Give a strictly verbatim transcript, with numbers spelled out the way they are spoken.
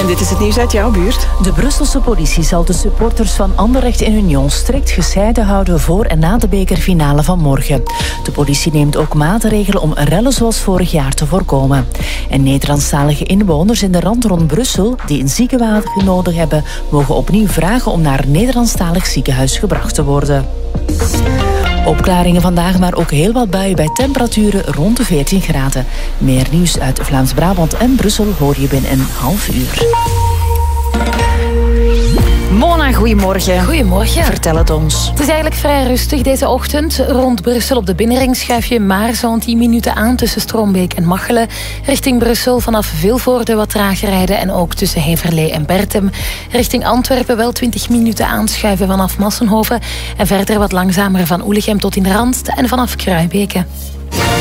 En dit is het nieuws uit jouw buurt. De Brusselse politie zal de supporters van Anderlecht en Union strikt gescheiden houden voor en na de bekerfinale van morgen. De politie neemt ook maatregelen om rellen zoals vorig jaar te voorkomen. En Nederlandstalige inwoners in de rand rond Brussel die een ziekenwagen nodig hebben, mogen opnieuw vragen om naar een Nederlandstalig ziekenhuis gebracht te worden. Opklaringen vandaag, maar ook heel wat buien bij temperaturen rond de veertien graden. Meer nieuws uit Vlaams-Brabant en Brussel hoor je binnen een half uur. Mona, goedemorgen. Goedemorgen. Vertel het ons. Het is eigenlijk vrij rustig deze ochtend. Rond Brussel op de binnenring schuif je maar zo'n tien minuten aan tussen Stroombeek en Machelen. Richting Brussel vanaf Vilvoorde wat trager rijden en ook tussen Heverlee en Bertem. Richting Antwerpen wel twintig minuten aanschuiven vanaf Massenhoven. En verder wat langzamer van Oelichem tot in de Randst en vanaf Kruibeke.